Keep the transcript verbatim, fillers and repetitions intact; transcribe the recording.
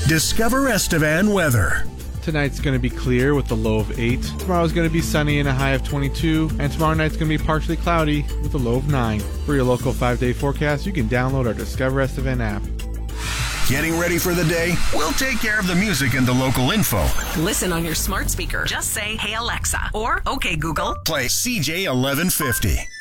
Discover Estevan weather. Tonight's going to be clear with a low of eight. Tomorrow's going to be sunny and a high of twenty-two. And tomorrow night's going to be partially cloudy with a low of nine. For your local five-day forecast, you can download our Discover Estevan app. Getting ready for the day? We'll take care of the music and the local info. Listen on your smart speaker. Just say, "Hey Alexa," or "Okay Google." Play C J eleven fifty.